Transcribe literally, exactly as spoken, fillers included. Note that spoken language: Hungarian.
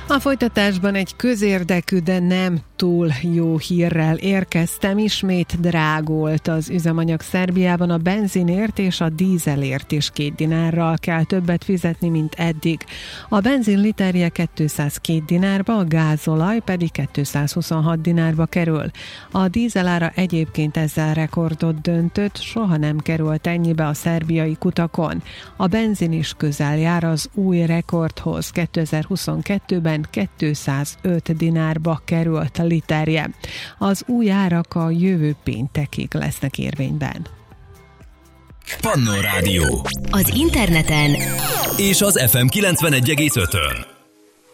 A folytatásban egy közérdekű, de nem túl jó hírrel érkeztem. Ismét drágult az üzemanyag Szerbiában, a benzinért és a dízelért is két dinárral kell többet fizetni, mint eddig. A benzin literje kétszázkettő dinárba, a gázolaj pedig kétszázhuszonhat dinárba kerül. A dízelára egyébként ezzel rekordot döntött, soha nem került ennyibe a szerbiai kutakon. A benzin is közel jár az új rekordhoz. kétezer-huszonkettőben kétszázöt dinárba került a literje. Az új árak a jövő péntekig lesznek érvényben. Pannó Rádió. Az interneten és az ef em kilencvenegy egész ötön.